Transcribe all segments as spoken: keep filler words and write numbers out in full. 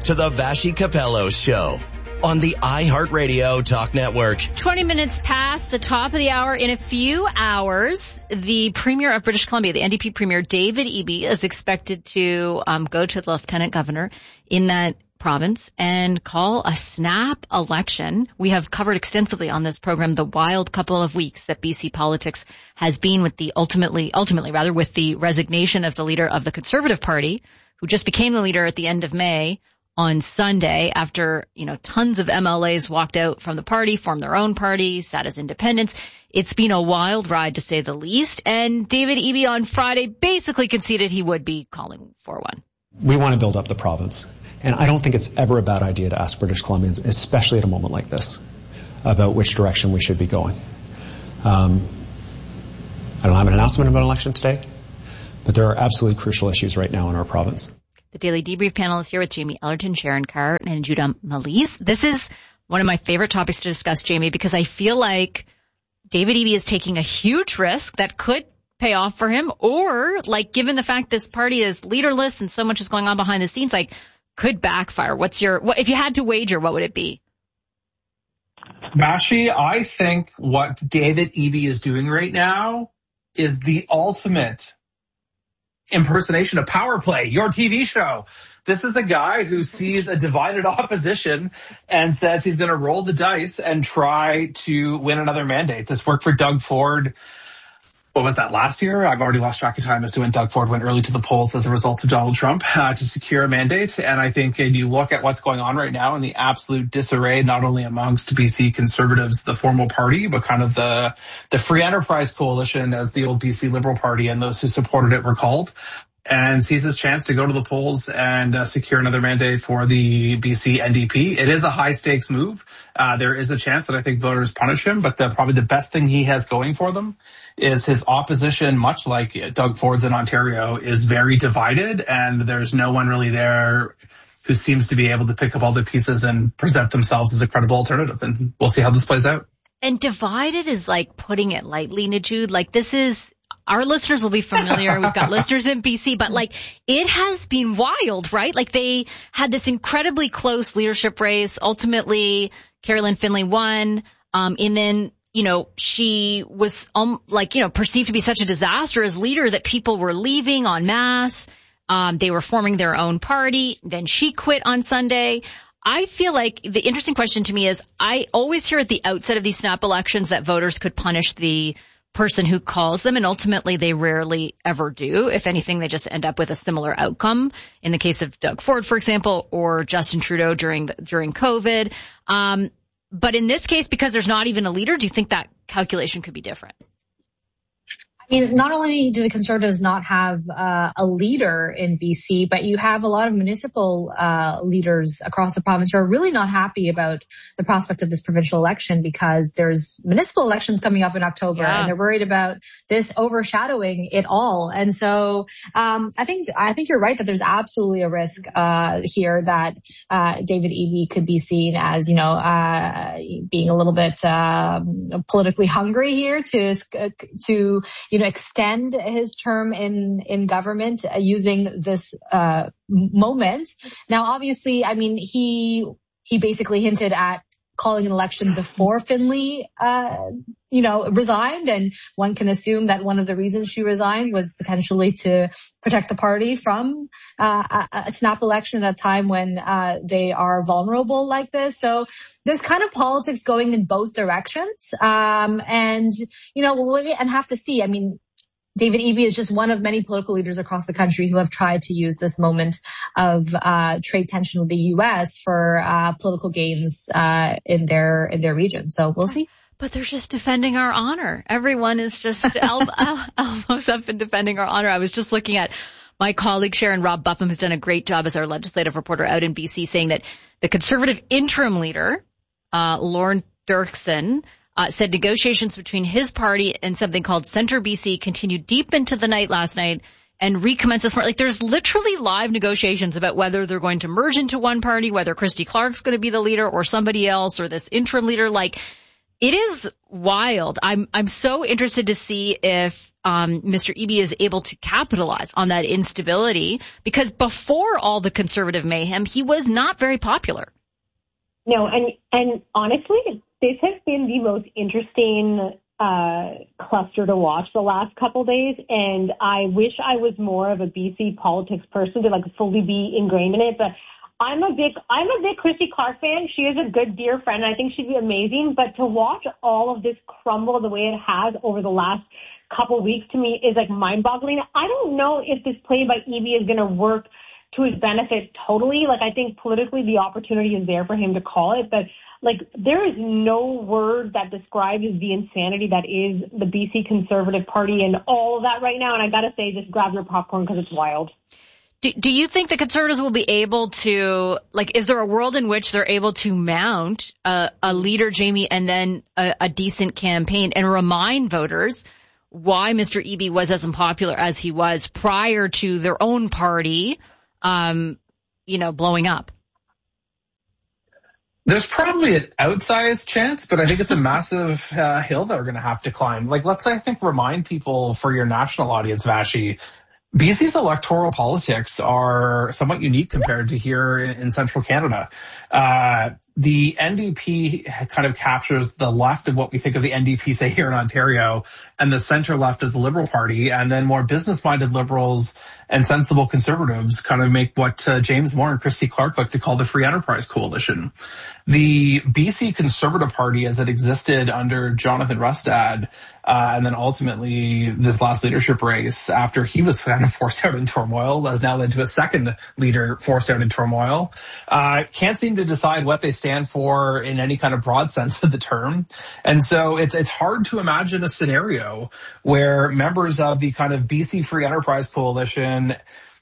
to the Vashi Capello Show on the iHeartRadio Talk Network. twenty minutes past the top of the hour. In a few hours, the Premier of British Columbia, the N D P Premier David Eby, is expected to um, go to the Lieutenant Governor in that province and call a snap election. We have covered extensively on this program the wild couple of weeks that B C politics has been with the ultimately, ultimately rather, with the resignation of the leader of the Conservative Party, who just became the leader at the end of May on Sunday after, you know, tons of M L As walked out from the party, formed their own party, sat as independents. It's been a wild ride, to say the least. And David Eby on Friday basically conceded he would be calling for one. We want to build up the province. And I don't think it's ever a bad idea to ask British Columbians, especially at a moment like this, about which direction we should be going. Um, I don't have an announcement about an election today, but there are absolutely crucial issues right now in our province. The Daily Debrief panel is here with Jamie Ellerton, Sharon Carr, and Judah Malise. This is one of my favorite topics to discuss, Jamie, because I feel like David Eby is taking a huge risk that could pay off for him, or, like, given the fact this party is leaderless and so much is going on behind the scenes, like, could backfire. What's your, what, if you had to wager, what would it be? Vashi, I think what David Eby is doing right now is the ultimate impersonation of Power Play, your T V show. This is a guy who sees a divided opposition and says he's going to roll the dice and try to win another mandate. This worked for Doug Ford. What was that, last year? I've already lost track of time as to when Doug Ford went early to the polls as a result of Donald Trump uh, to secure a mandate. And I think when you look at what's going on right now in the absolute disarray, not only amongst B C Conservatives, the formal party, but kind of the, the Free Enterprise Coalition, as the old B C Liberal Party and those who supported it were called, and sees his chance to go to the polls and uh, secure another mandate for the B C N D P. It is a high-stakes move. Uh, there is a chance that I think voters punish him, but the, probably the best thing he has going for them is his opposition, much like Doug Ford's in Ontario, is very divided, and there's no one really there who seems to be able to pick up all the pieces and present themselves as a credible alternative. And we'll see how this plays out. And divided is like putting it lightly, Najood. Like, this is, our listeners will be familiar. We've got listeners in B C, but like, it has been wild, right? Like, they had this incredibly close leadership race. Ultimately, Carolyn Finley won. Um, and then, you know, she was um, like, you know, perceived to be such a disaster as leader that people were leaving en masse. Um, they were forming their own party. Then she quit on Sunday. I feel like the interesting question to me is, I always hear at the outset of these snap elections that voters could punish the person who calls them, and ultimately they rarely ever do. If anything, they just end up with a similar outcome. In the case of Doug Ford, for example, or Justin Trudeau during the, during COVID. Um, but in this case, because there's not even a leader, do you think that calculation could be different? I mean, not only do the Conservatives not have uh, a leader in B C, but you have a lot of municipal uh, leaders across the province who are really not happy about the prospect of this provincial election, because there's municipal elections coming up in October, yeah. and they're worried about this overshadowing it all. And so um, I think I think you're right that there's absolutely a risk uh, here that uh, David Eby could be seen as, you know, uh, being a little bit uh, politically hungry here to to you know, extend his term in, in government uh, using this, uh, moment. Now, obviously, I mean, he, he basically hinted at calling an election before Finley, uh, you know, resigned. And one can assume that one of the reasons she resigned was potentially to protect the party from uh, a, a snap election at a time when uh, they are vulnerable like this. So there's kind of politics going in both directions. Um, and, you know, we'll wait and have to see. I mean, David Eby is just one of many political leaders across the country who have tried to use this moment of uh trade tension with the U S for uh political gains uh in their in their region. So we'll see. But they're just defending our honor. Everyone is just el- el- elbows up and defending our honor. I was just looking at my colleague Sharon Rob Buffum, who's done a great job as our legislative reporter out in B C, saying that the Conservative interim leader, uh Lorne Dirksen, Uh, said negotiations between his party and something called Centre B C continued deep into the night last night and recommenced this morning. Like, there's literally live negotiations about whether they're going to merge into one party, whether Christy Clark's going to be the leader or somebody else or this interim leader. Like, It is wild. I'm I'm so interested to see if um Mister Eby is able to capitalize on that instability, because before all the conservative mayhem, he was not very popular. No, and and honestly, this has been the most interesting uh cluster to watch the last couple days, and I wish I was more of a B C politics person to like fully be ingrained in it, but I'm a big, I'm a big Christy Clark fan. She is a good dear friend. I think she'd be amazing. But to watch all of this crumble the way it has over the last couple of weeks to me is like mind-boggling. I don't know if this play by Eby is going to work to his benefit totally. Like, I think politically the opportunity is there for him to call it, but like there is no word that describes the insanity that is the B C Conservative Party and all of that right now. And I got to say, just grab your popcorn because it's wild. Do, do you think the Conservatives will be able to, like, is there a world in which they're able to mount a, a leader, Jamie, and then a, a decent campaign and remind voters why Mister Eby was as unpopular as he was prior to their own party, um, you know, blowing up? There's probably an outsized chance, but I think it's a massive uh, hill that we're going to have to climb. Like, let's, I think, remind people for your national audience, Vashi, B C's electoral politics are somewhat unique compared to here in, in central Canada. Uh, the N D P kind of captures the left of what we think of the N D P, say, here in Ontario, and the center left is the Liberal Party, and then more business-minded Liberals and sensible Conservatives kind of make what uh, James Moore and Christy Clark like to call the Free Enterprise Coalition. The B C Conservative Party, as it existed under Jonathan Rustad, uh, and then ultimately this last leadership race, after he was kind of forced out in turmoil, has now led to a second leader forced out in turmoil, uh, can't seem to decide what they stand for in any kind of broad sense of the term. And so it's it's hard to imagine a scenario where members of the kind of B C Free Enterprise Coalition,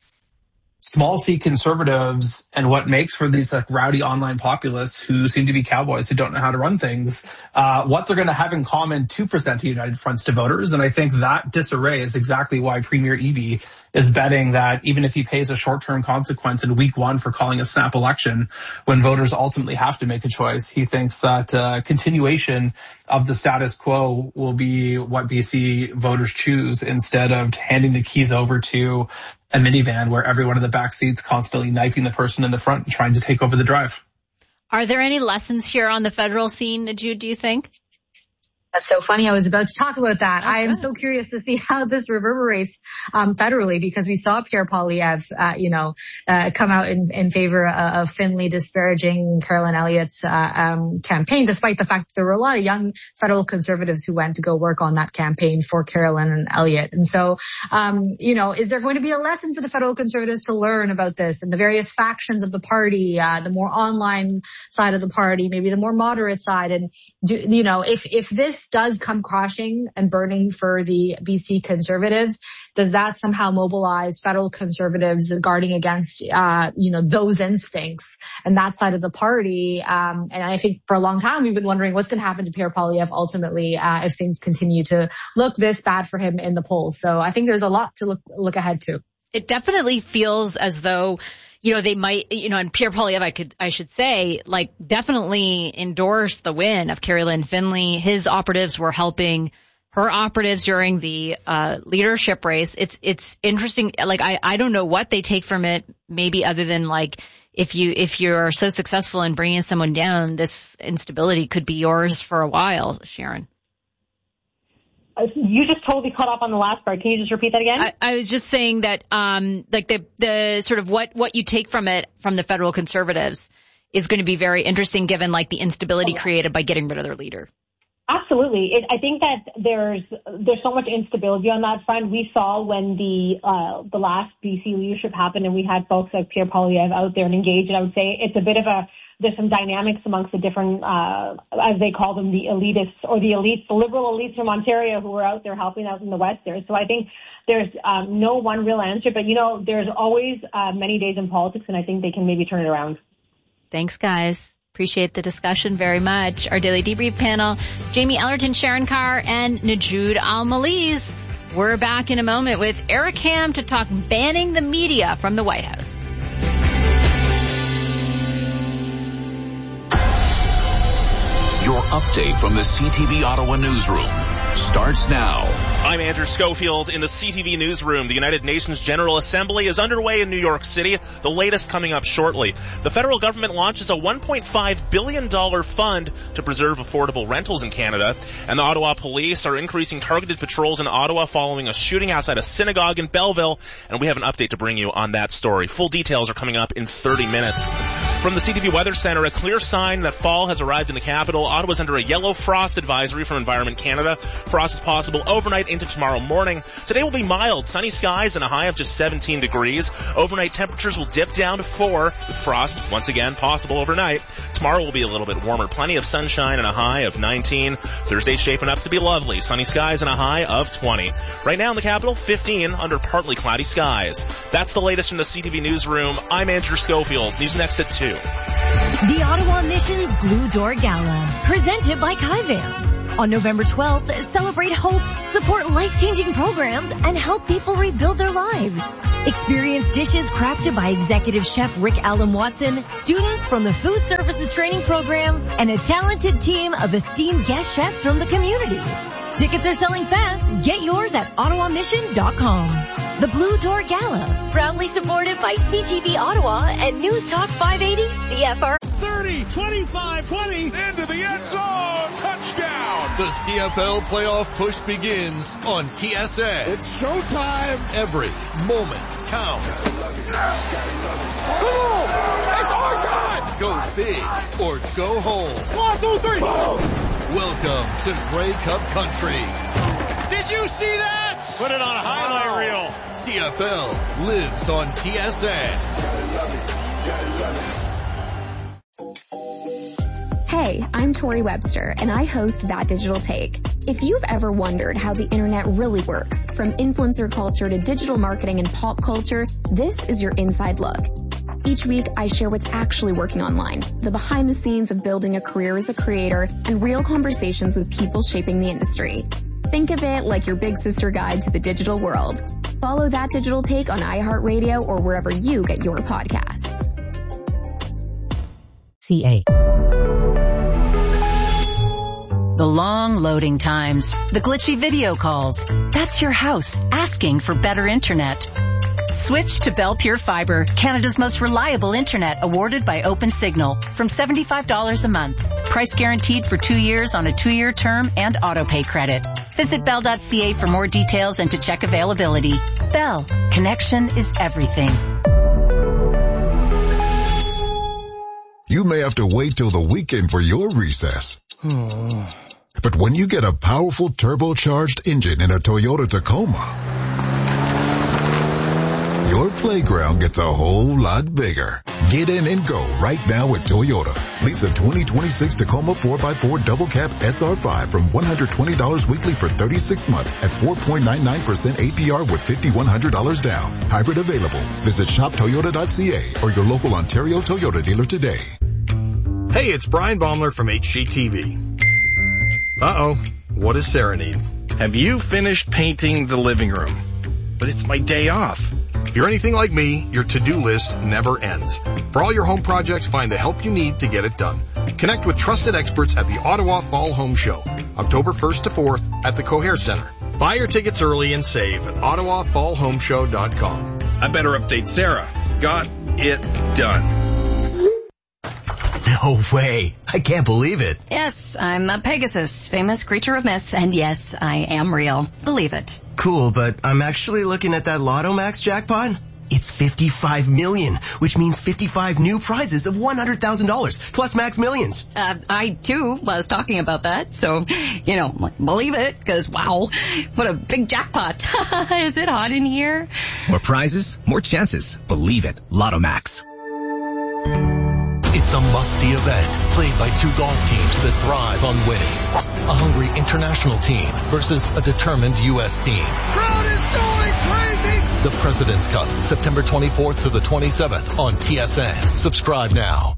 small C Conservatives, and what makes for these like rowdy online populists who seem to be cowboys who don't know how to run things, uh, what they're going to have in common to present to united fronts to voters. And I think that disarray is exactly why Premier Eby is betting that even if he pays a short-term consequence in week one for calling a snap election, when voters ultimately have to make a choice, he thinks that uh, continuation of the status quo will be what B C voters choose instead of handing the keys over to a minivan where everyone in the back seat's constantly knifing the person in the front and trying to take over the drive. Are there any lessons here on the federal scene, Jude, do you think? That's so funny. I was about to talk about that. Okay. I am so curious to see how this reverberates um, federally, because we saw Pierre Poilievre, uh, you know, uh, come out in, in favor of Finley, disparaging Carolyn Elliott's uh, um, campaign, despite the fact that there were a lot of young federal Conservatives who went to go work on that campaign for Carolyn and Elliott. And so, um, you know, is there going to be a lesson for the federal Conservatives to learn about this and the various factions of the party, uh, the more online side of the party, maybe the more moderate side? And, do, you know, if if this does come crashing and burning for the B C Conservatives, does that somehow mobilize federal Conservatives guarding against, uh, you know, those instincts and that side of the party? Um, and I think for a long time we've been wondering what's going to happen to Pierre Poilievre ultimately uh, if things continue to look this bad for him in the polls. So I think there's a lot to look look ahead to. It definitely feels as though, you know, they might, you know, and Pierre Poilievre, I could, I should say, like, definitely endorsed the win of Carrie-Lynne Finley. His operatives were helping her operatives during the, uh, leadership race. It's, it's interesting. Like, I, I don't know what they take from it, maybe other than like, if you, if you're so successful in bringing someone down, this instability could be yours for a while, Sharon. You just totally cut off on the last part. Can you just repeat that again? I, I was just saying that, um, like the, the sort of what, what you take from it from the federal Conservatives is going to be very interesting given like the instability oh. created by getting rid of their leader. Absolutely. It, I think that there's, there's so much instability on that front. We saw when the, uh, the last B C leadership happened and we had folks like Pierre Poilievre out there and engaged. And I would say it's a bit of a, there's some dynamics amongst the different, uh, as they call them, the elitists or the elites, the liberal elites from Ontario who were out there helping out in the West there. So I think there's um, no one real answer, but, you know, there's always uh, many days in politics, and I think they can maybe turn it around. Thanks, guys. Appreciate the discussion very much. Our Daily Debrief panel, Jamie Ellerton, Sharon Carr, and Najoud Al-Maliz. We're back in a moment with Eric Ham to talk banning the media from the White House. Your update from the C T V Ottawa newsroom starts now. I'm Andrew Schofield in the C T V newsroom. The United Nations General Assembly is underway in New York City, the latest coming up shortly. The federal government launches a one point five billion dollars fund to preserve affordable rentals in Canada. And the Ottawa police are increasing targeted patrols in Ottawa following a shooting outside a synagogue in Belleville. And we have an update to bring you on that story. Full details are coming up in thirty minutes. From the C T V Weather Center, a clear sign that fall has arrived in the capital. Ottawa's under a yellow frost advisory from Environment Canada. Frost is possible overnight into tomorrow morning. Today will be mild, sunny skies and a high of just seventeen degrees. Overnight temperatures will dip down to four, with frost once again possible overnight. Tomorrow will be a little bit warmer, plenty of sunshine and a high of nineteen. Thursday's shaping up to be lovely, sunny skies and a high of twenty. Right now in the capital, fifteen under partly cloudy skies. That's the latest from the C T V newsroom. I'm Andrew Schofield. News next at two. The Ottawa Missions Blue Door Gala, presented by Kaivan. On November twelfth, celebrate hope, support life-changing programs, and help people rebuild their lives. Experience dishes crafted by Executive Chef Rick Allen Watson, students from the Food Services Training Program, and a talented team of esteemed guest chefs from the community. Tickets are selling fast. Get yours at ottawa mission dot com. The Blue Door Gala, proudly supported by C T V Ottawa and News Talk five eighty C F R. thirty, twenty-five, twenty, into the end zone, touchdown! The C F L playoff push begins on T S N. It's showtime. Every moment counts. Come on! It's our time! Go big or go home. One, two, three! Welcome to Grey Cup Country. Did you see that? Put it on a highlight reel. C F L lives on T S N. Hey, I'm Tori Webster, and I host That Digital Take. If you've ever wondered how the internet really works, from influencer culture to digital marketing and pop culture, this is your inside look. Each week, I share what's actually working online, the behind the scenes of building a career as a creator, and real conversations with people shaping the industry. Think of it like your big sister guide to the digital world. Follow That Digital Take on iHeartRadio or wherever you get your podcasts. C A. The long loading times, the glitchy video calls. That's your house asking for better internet. Switch to Bell Pure Fiber, Canada's most reliable internet, awarded by OpenSignal, from seventy-five dollars a month. Price guaranteed for two years on a two-year term and auto-pay credit. Visit bell dot c a for more details and to check availability. Bell, connection is everything. You may have to wait till the weekend for your recess. But when you get a powerful turbocharged engine in a Toyota Tacoma, your playground gets a whole lot bigger. Get in and go right now at Toyota. Lease a twenty twenty-six Tacoma four by four Double Cab S R five from one hundred twenty dollars weekly for thirty-six months at four point nine nine percent A P R with five thousand one hundred dollars down. Hybrid available. Visit shop toyota dot c a or your local Ontario Toyota dealer today. Hey, it's Brian Baumler from H G T V. Uh-oh, what does Sarah need? Have you finished painting the living room? But it's my day off. If you're anything like me, your to-do list never ends. For all your home projects, find the help you need to get it done. Connect with trusted experts at the Ottawa Fall Home Show, October first to fourth at the Coher Center. Buy your tickets early and save at ottawa fall home show dot com. I better update Sarah. Got it done. No way. I can't believe it. Yes, I'm a Pegasus, famous creature of myth, and yes, I am real. Believe it. Cool, but I'm actually looking at that Lotto Max jackpot. It's fifty-five million, which means fifty-five new prizes of one hundred thousand dollars, plus Max Millions. Uh, I, too, was talking about that, so, you know, believe it, because, wow, what a big jackpot. Is it hot in here? More prizes, more chances. Believe it. Lotto Max. It's a must-see event played by two golf teams that thrive on winning. A hungry international team versus a determined U S team. Crowd is going crazy! The President's Cup, September twenty-fourth to the twenty-seventh on T S N. Subscribe now.